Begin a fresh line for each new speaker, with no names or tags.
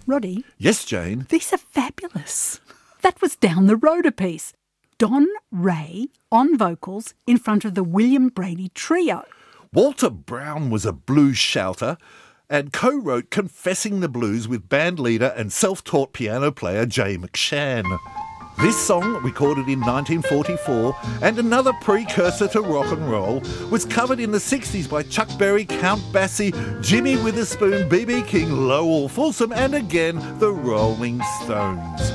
Roddy?
Yes, Jane?
These are fabulous. That was Down the Road a piece. Don Ray on vocals in front of the William Brady Trio.
Walter Brown was a blues shouter and co-wrote Confessing the Blues with band leader and self-taught piano player Jay McShann. This song, recorded in 1944, and another precursor to rock and roll, was covered in the 60s by Chuck Berry, Count Basie, Jimmy Witherspoon, B.B. King, Lowell Fulsom, and again the Rolling Stones.